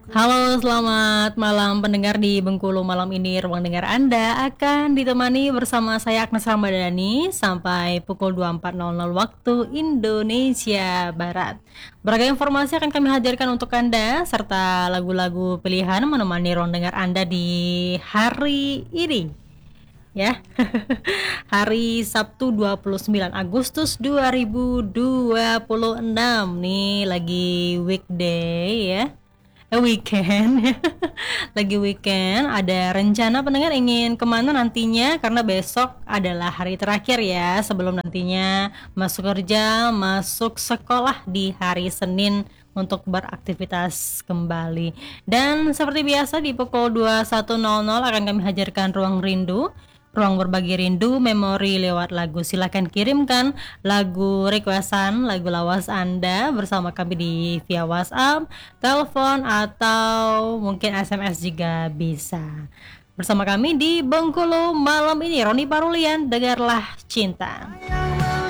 Halo, selamat malam pendengar di Bengkulu. Malam ini ruang dengar Anda akan ditemani bersama saya Agnes Ramadhani sampai pukul 24.00 waktu Indonesia Barat. Beragam informasi akan kami hadirkan untuk Anda serta lagu-lagu pilihan menemani ruang dengar Anda di hari ini. Ya. Hari Sabtu 29 Agustus 2026 nih lagi weekday ya. Weekend. Lagi weekend, ada rencana pendengar ingin kemana nantinya karena besok adalah hari terakhir ya sebelum nantinya masuk kerja, masuk sekolah di hari Senin untuk beraktivitas kembali. Dan seperti biasa di pukul 21.00 akan kami hadirkan Ruang Rindu, ruang berbagi rindu memori lewat lagu. Silahkan kirimkan lagu requestan, lagu lawas Anda bersama kami di via WhatsApp, telepon atau mungkin SMS juga bisa. Bersama kami di Bengkulu malam ini, Roni Parulian, Dengarlah Cinta.